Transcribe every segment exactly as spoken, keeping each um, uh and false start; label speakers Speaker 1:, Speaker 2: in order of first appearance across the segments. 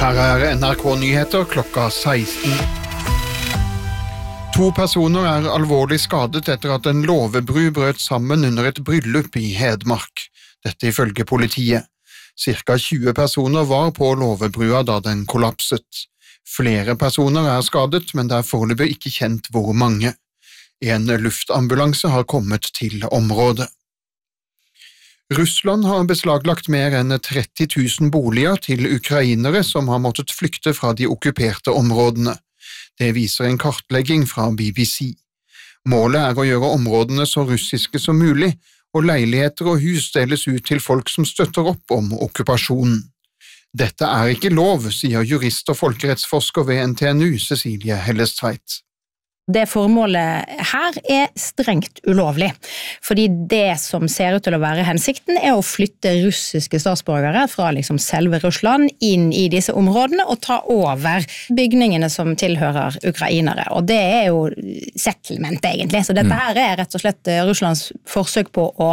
Speaker 1: Her er N R K Nyheter klokka seksten. To personer er alvorlig skadet etter at en låvebru brøt sammen under et bryllup i Hedmark. Dette ifølge politiet. Cirka tjue personer var på låvebrua da den kollapset. Flere personer er skadet, men det er foreløpig ikke kjent hvor mange. En luftambulanse har kommet til området. Russland har beslaglagt mer enn tretti tusen boliger til ukrainere som har måttet flykte fra de okkuperte områdene. Det viser en kartlegging fra B B C. Målet er å gjøre områdene så russiske som mulig, og leiligheter og hus deles ut til folk som støtter opp om okkupasjonen. Dette er ikke lov, sier jurist og folkerettsforsker ved N T N U, Cecilie Hellestveit.
Speaker 2: Det formålet her er strengt ulovlig, fordi det som ser ut til å være hensikten er å flytte russiske statsborgere fra liksom selve Russland inn i disse områdene og ta over bygningene som tilhører ukrainere. Og det er jo settlement egentlig, så dette her er rett og slett Russlands forsøk på å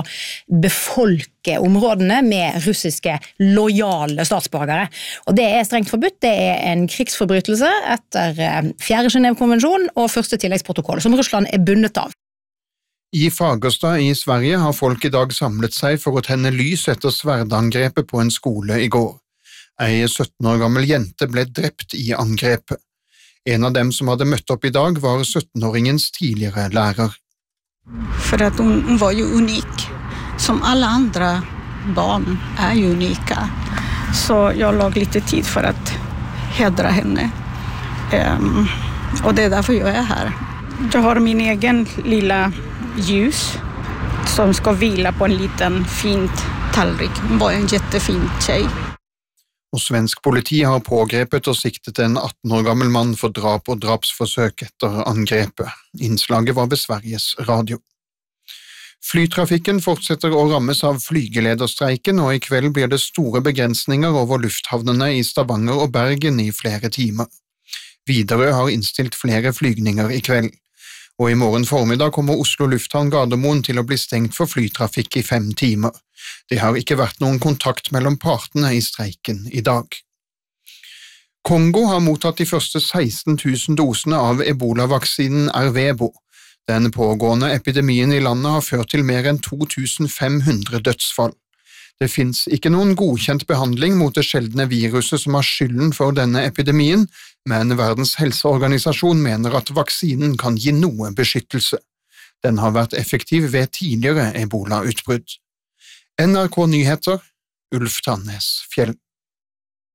Speaker 2: befolke områdene med russiske lojale statsborgere. Og det er strengt forbudt, det er en krigsforbrytelse etter fjerde Genève-konvensjon og første tilleggsprotokoll, som Russland er bundet av.
Speaker 1: I Fagerstad i Sverige har folk i dag samlet seg for å tenne lys etter sverdangrepet på en skole i går. Ei sytten år gammel jente ble drept i angrepet. En av dem som hadde møtt opp i dag var syttenåringens tidligere lærer.
Speaker 3: For at hun, hun var jo unik. Som alle andre barn er jo unike. Så jeg lag litt tid for å hedre henne. Um, og det er derfor jeg er her. Jeg har min egen lilla ljus som skal hvile på en liten fint tallrik. Hun var en jättefin tjej.
Speaker 1: Og svensk politi har pågrepet og siktet en atten år gammel mann for drap og drapsforsøk etter angrepet. Innslaget var ved Sveriges Radio. Flytrafikken fortsetter å rammes av flygelederstreiken, og i kveld blir det store begrensninger over lufthavnene i Stavanger og Bergen i flere timer. Widerøe har innstilt flere flygninger i kveld, og i morgen formiddag kommer Oslo lufthavn Gardermoen til å bli stengt for flytrafikk i fem timer. Det har ikke vært noen kontakt mellom partene i streiken i dag. Kongo har mottatt de første seksten tusen dosene av Ebola-vaksinen Ervebo. Den pågående epidemien i landet har ført til mer enn to tusen fem hundre dødsfall. Det finnes ikke noen godkjent behandling mot det sjeldne viruset som har skylden for denne epidemien, men Verdens helseorganisasjon mener at vaksinen kan gi noe beskyttelse. Den har vært effektiv ved tidligere Ebola-utbrudd. N R K Nyheter, Ulf Tannes Fjell.